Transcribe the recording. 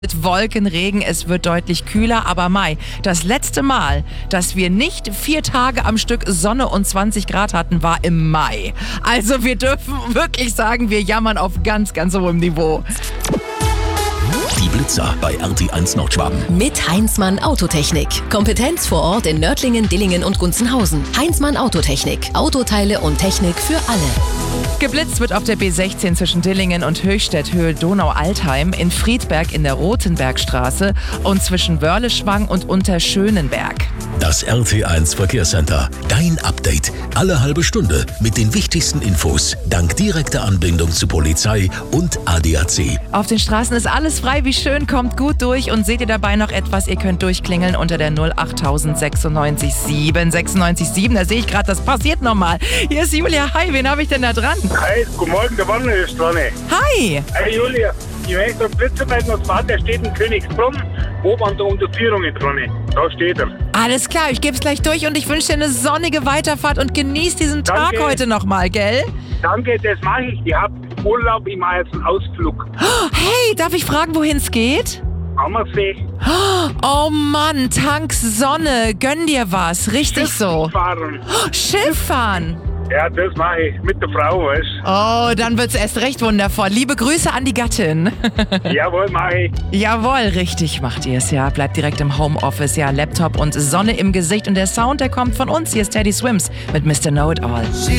Mit Wolken, Regen, es wird deutlich kühler, aber Mai, das letzte Mal, dass wir nicht 4 Tage am Stück Sonne und 20 Grad hatten, war im Mai. Also wir dürfen wirklich sagen, wir jammern auf ganz, ganz hohem Niveau. Die Blitzer bei RT1 Nordschwaben. Mit Heinzmann Autotechnik. Kompetenz vor Ort in Nördlingen, Dillingen und Gunzenhausen. Heinzmann Autotechnik. Autoteile und Technik für alle. Geblitzt wird auf der B16 zwischen Dillingen und Höchstädt Höhe Donau-Altheim, in Friedberg in der Rothenbergstraße und zwischen Wörleschwang und Unterschönenberg. Das RT1 Verkehrscenter. Dein Update. Alle halbe Stunde mit den wichtigsten Infos. Dank direkter Anbindung zu Polizei und ADAC. Auf den Straßen ist alles frei, wie schön, kommt gut durch und seht ihr dabei noch etwas, ihr könnt durchklingeln unter der 08000 96 7 96 7. Da sehe ich gerade, das passiert nochmal. Hier ist Julia, hi, wen habe ich denn da dran? Hi, guten Morgen, der Wanner ist dran. Hi! Hi Julia, ich möchte einen Blitzer bei uns fahren, der steht in Königsbrunn, oben an der Unterführung dran. Da steht er. Alles klar, ich gebe es gleich durch und ich wünsche dir eine sonnige Weiterfahrt und genieß diesen Tag heute nochmal, gell? Danke, das mache ich. Ich habe Urlaub, ich mache jetzt einen Ausflug. Hey, darf ich fragen, wohin es geht? Ammersee. Oh Mann, Tank Sonne, gönn dir was, richtig so. Fahren. Schiff fahren. Ja, das mache ich mit der Frau, weißt du. Oh, dann wird's erst recht wundervoll. Liebe Grüße an die Gattin. Jawohl, mache ich. Jawohl, richtig macht ihr es, ja. Bleibt direkt im Homeoffice, ja. Laptop und Sonne im Gesicht. Und der Sound, der kommt von uns. Hier ist Teddy Swims mit Mr. Know It All.